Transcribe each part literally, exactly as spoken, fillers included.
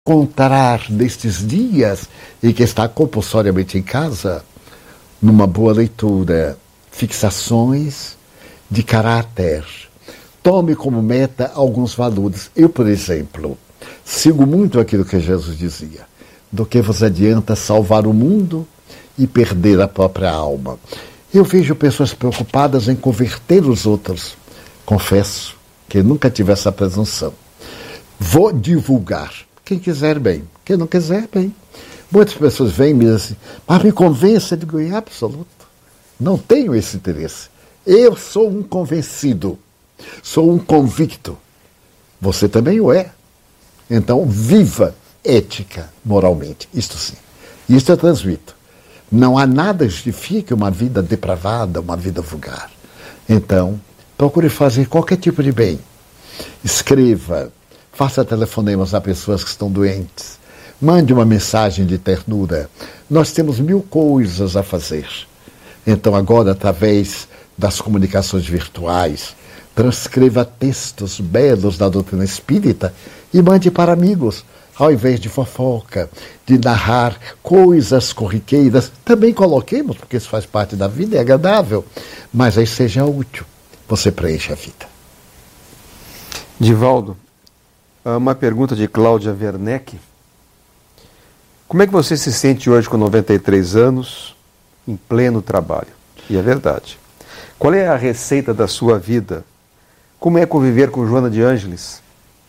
encontrar nestes dias em que está compulsoriamente em casa, numa boa leitura, fixações de caráter. Tome como meta alguns valores. Eu, por exemplo, sigo muito aquilo que Jesus dizia: do que vos adianta salvar o mundo e perder a própria alma. Eu vejo pessoas preocupadas em converter os outros. Confesso que nunca tive essa presunção. Vou divulgar. Quem quiser, bem. Quem não quiser, bem. Muitas pessoas vêm e me dizem assim: mas me convença. Eu digo: em absoluto. Não tenho esse interesse. Eu sou um convencido. Sou um convicto. Você também o é. Então, viva ética, moralmente. Isto sim. Isto eu transmito. Não há nada que justifique uma vida depravada, uma vida vulgar. Então, procure fazer qualquer tipo de bem. Escreva, faça telefonemas a pessoas que estão doentes. Mande uma mensagem de ternura. Nós temos mil coisas a fazer. Então, agora, através das comunicações virtuais, transcreva textos belos da doutrina espírita e mande para amigos, ao invés de fofoca, de narrar coisas corriqueiras. Também coloquemos, porque isso faz parte da vida, é agradável, mas aí seja útil. Você preenche a vida. Divaldo, uma pergunta de Cláudia Werneck. Como é que você se sente hoje com noventa e três anos, em pleno trabalho? E é verdade. Qual é a receita da sua vida? Como é conviver com Joana de Ângeles?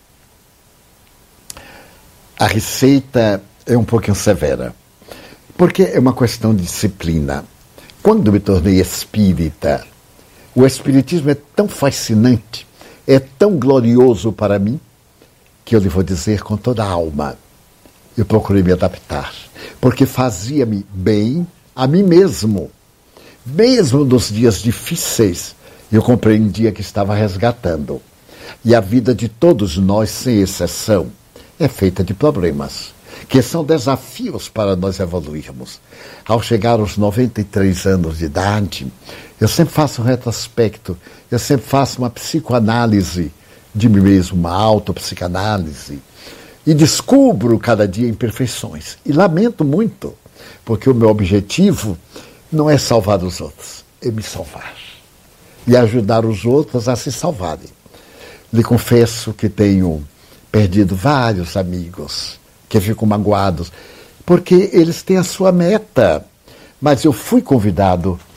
A receita é um pouquinho severa, porque é uma questão de disciplina. Quando me tornei espírita, o espiritismo é tão fascinante, é tão glorioso para mim, que eu lhe vou dizer com toda a alma, eu procurei me adaptar, porque fazia-me bem a mim mesmo. Mesmo nos dias difíceis, eu compreendia que estava resgatando. E a vida de todos nós, sem exceção, é feita de problemas, que são desafios para nós evoluirmos. Ao chegar aos noventa e três anos de idade, eu sempre faço um retrospecto, eu sempre faço uma psicoanálise de mim mesmo, uma autopsicanálise, e descubro cada dia imperfeições. E lamento muito, porque o meu objetivo não é salvar os outros, é me salvar. E ajudar os outros a se salvarem. Lhe confesso que tenho perdido vários amigos que ficam magoados, porque eles têm a sua meta. Mas eu fui convidado